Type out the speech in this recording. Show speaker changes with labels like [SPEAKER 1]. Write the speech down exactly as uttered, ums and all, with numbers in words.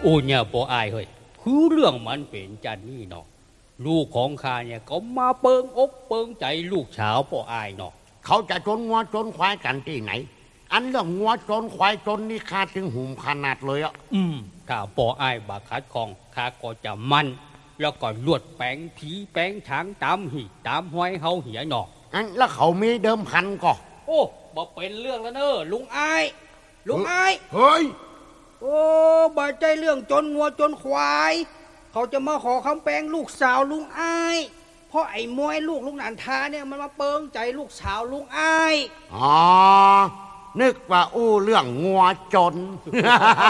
[SPEAKER 1] โอ้เนี่ยปออายเฮ้ยคือเรื่องมันเป็นจันนี่เนาะลูกของข้าเนี่ยก็มาเปิงอกเปิงใจลูกสาวปออายเนาะ
[SPEAKER 2] เขาจะจนงัวจนควายกันที่ไหนอันเรื่องงัวจนควายจนนี่ข้าถึงหุ่มขนาดเลยอ่ะ
[SPEAKER 1] อืมถ้าปออายบาคัดของข้าก็จะมันแล้วก็ลวดแปลงผีแปลงช้างตามหีตามห้อยเฮาเหียเนาะ
[SPEAKER 2] อันแล้วเขามีเดิมพันก็
[SPEAKER 1] โอ้บ่เป็นเรื่องแล้วเนอะลุงอายลุงอาย
[SPEAKER 2] เฮ้ย
[SPEAKER 1] โอ้บ่ใจเรื่องจนงัวจนควายเขาจะมาขอคำแปลงลูกสาวลุงอายเพราะไอ้มวยลูกลุงนันทาเนี่ยมันมาเปิงใจลูกสาวลุงอาย
[SPEAKER 2] อ๋อนึกว่าอู้เรื่องงัวจน